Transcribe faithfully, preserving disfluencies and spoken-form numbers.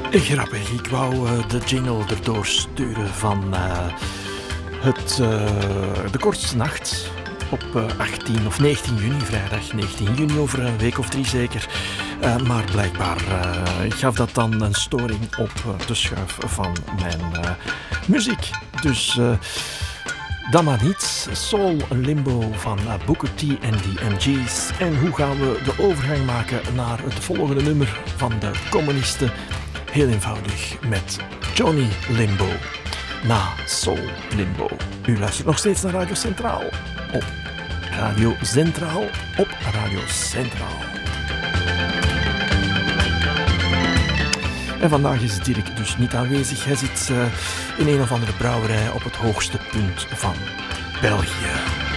Grappig, ik wou uh, de jingle erdoor sturen van uh, het, uh, de kortste nacht op uh, achttien of negentien juni, vrijdag negentien juni, over een week of drie zeker. Uh, maar blijkbaar uh, gaf dat dan een storing op uh, de schuif van mijn uh, muziek. Dus uh, dan maar niet. Soul Limbo van uh, Booker T en de M G's. En hoe gaan we de overgang maken naar het volgende nummer van de communisten? Heel eenvoudig, met Johnny Limbo na Soul Limbo. U luistert nog steeds naar Radio Centraal op Radio Centraal op Radio Centraal. En vandaag is Dirk dus niet aanwezig. Hij zit uh, in een of andere brouwerij op het hoogste punt van België.